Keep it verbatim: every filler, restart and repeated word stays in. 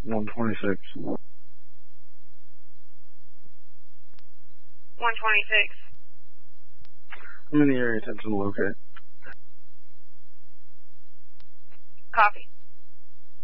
one twenty-six. one twenty-six. I'm in the area, attention to locate. Copy.